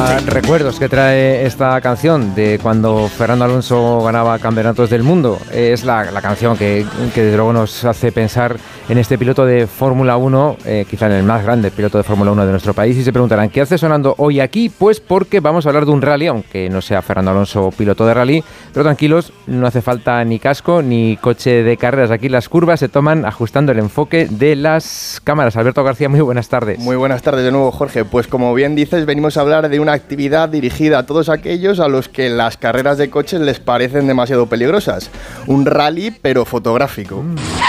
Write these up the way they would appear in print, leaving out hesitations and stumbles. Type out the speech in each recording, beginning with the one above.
Vaya recuerdos que trae esta canción de cuando Fernando Alonso ganaba campeonatos del mundo. Es la canción que desde luego nos hace pensar en este piloto de Fórmula 1, quizá en el más grande piloto de Fórmula 1 de nuestro país. Y se preguntarán, ¿qué hace sonando hoy aquí? Pues porque vamos a hablar de un rally, aunque no sea Fernando Alonso piloto de rally. Pero tranquilos, no hace falta ni casco ni coche de carreras. Aquí las curvas se toman ajustando el enfoque de las cámaras. Alberto García, muy buenas tardes. Muy buenas tardes de nuevo, Jorge. Pues como bien dices, venimos a hablar de una actividad dirigida a todos aquellos a los que las carreras de coches les parecen demasiado peligrosas. Un rally, pero fotográfico.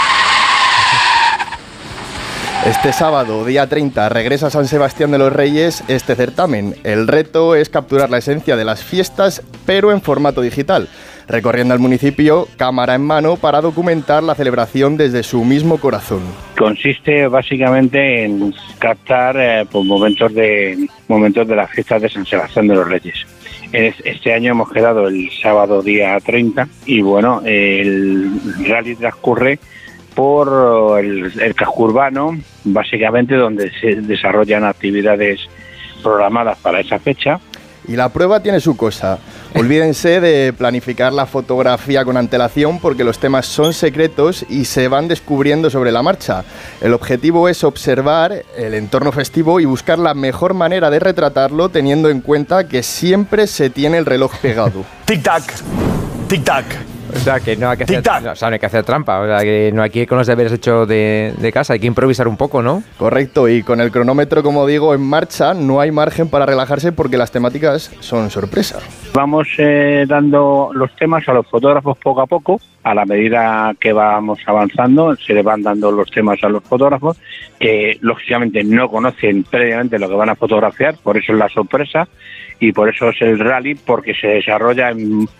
Este sábado, día 30, regresa a San Sebastián de los Reyes este certamen. El reto es capturar la esencia de las fiestas, pero en formato digital, recorriendo el municipio cámara en mano para documentar la celebración desde su mismo corazón. Consiste básicamente en captar momentos de las fiestas de San Sebastián de los Reyes. Este año hemos quedado el sábado día 30 y bueno, el rally transcurre por el casco urbano, básicamente donde se desarrollan actividades programadas para esa fecha. Y la prueba tiene su cosa. Olvídense de planificar la fotografía con antelación porque los temas son secretos y se van descubriendo sobre la marcha. El objetivo es observar el entorno festivo y buscar la mejor manera de retratarlo teniendo en cuenta que siempre se tiene el reloj pegado. Tic-tac, tic-tac. O sea, que no hay que hacer trampa, o sea, que no hay que ir con los deberes hechos de casa, hay que improvisar un poco, ¿no? Correcto, y con el cronómetro, como digo, en marcha, no hay margen para relajarse porque las temáticas son sorpresa. Vamos dando los temas a los fotógrafos poco a poco, a la medida que vamos avanzando, se le van dando los temas a los fotógrafos, que lógicamente no conocen previamente lo que van a fotografiar, por eso es la sorpresa, y por eso es el rally, porque se desarrolla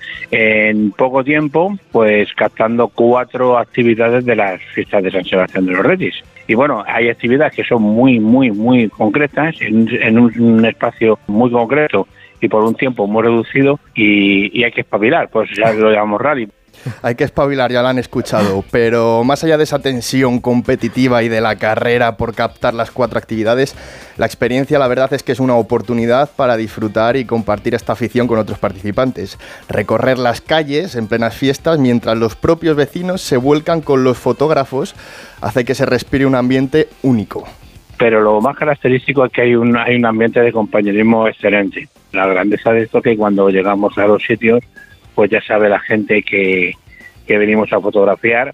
en poco tiempo, pues captando 4 actividades de las fiestas de San Sebastián de los Reyes. Y bueno, hay actividades que son muy concretas, en un espacio muy concreto y por un tiempo muy reducido, y hay que espabilar, pues ya lo llamamos rally. Hay que espabilar, ya lo han escuchado, pero más allá de esa tensión competitiva y de la carrera por captar las 4 actividades, la experiencia, la verdad es que es una oportunidad para disfrutar y compartir esta afición con otros participantes. Recorrer las calles en plenas fiestas mientras los propios vecinos se vuelcan con los fotógrafos hace que se respire un ambiente único. Pero lo más característico es que hay un ambiente de compañerismo excelente. La grandeza de esto es que cuando llegamos a los sitios, pues ya sabe la gente que venimos a fotografiar,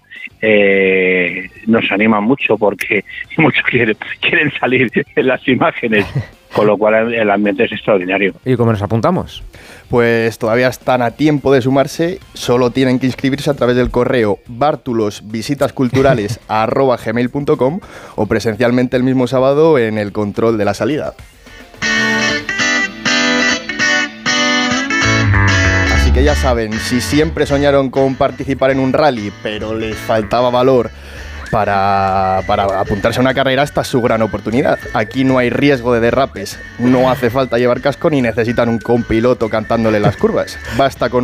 nos anima mucho porque muchos quieren salir en las imágenes, con lo cual el ambiente es extraordinario. ¿Y cómo nos apuntamos? Pues todavía están a tiempo de sumarse, solo tienen que inscribirse a través del correo bartulosvisitasculturales@gmail.com o presencialmente el mismo sábado en el control de la salida. Que ya saben, si siempre soñaron con participar en un rally, pero les faltaba valor para apuntarse a una carrera, esta es su gran oportunidad. Aquí no hay riesgo de derrapes, no hace falta llevar casco ni necesitan un copiloto cantándole las curvas. Basta con